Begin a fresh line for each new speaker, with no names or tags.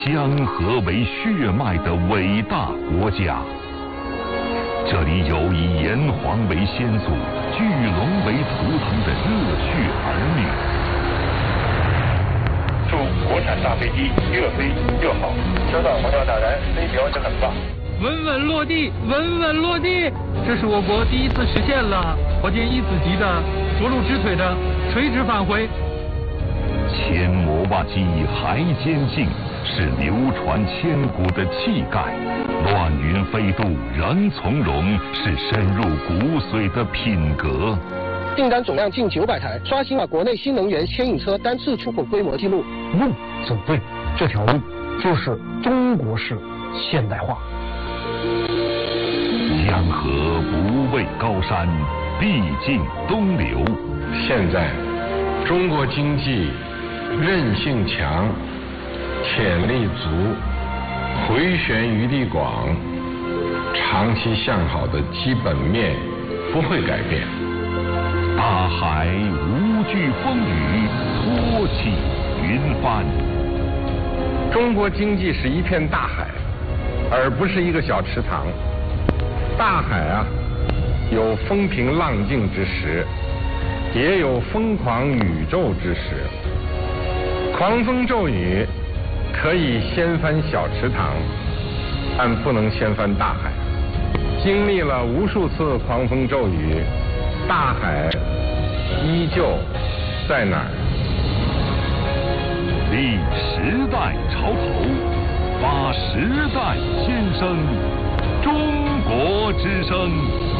江河为血脉的伟大国家。这里有以炎黄为先祖、巨龙为图腾的热血儿女。
祝国产大飞机越飞越好，收到朋友打来，飞标是很棒。
稳稳落地，稳稳落地，这是我国第一次实现了火箭1子级的着陆直腿的垂直返回。
千磨万击还坚劲，是流传千古的气概；乱云飞渡仍从容，是深入骨髓的品格。
订单总量近900台，刷新了国内新能源牵引车单次出口规模纪录。
路走对，这条路就是中国式现代化。
江河不畏高山，必尽东流。
现在，中国经济韧性强，潜力足，回旋余地广，长期向好的基本面不会改变。
大海无惧风雨，托起云帆。
中国经济是一片大海，而不是一个小池塘。大海啊，有风平浪静之时，也有疯狂宇宙之时。狂风骤雨可以掀翻小池塘，但不能掀翻大海。经历了无数次狂风骤雨，大海依旧在哪儿？
立时代潮头，发时代先声，中国之声。